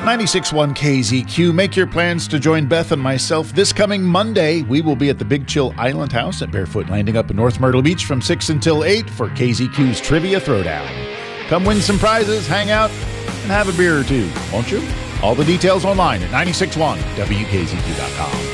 96.1 KZQ. Make your plans to join Beth and myself this coming Monday. We will be at the Big Chill Island House at Barefoot Landing up in North Myrtle Beach from 6 until 8 for KZQ's Trivia Throwdown. Come win some prizes, hang out, and have a beer or two, won't you? All the details online at 96.1WKZQ.com.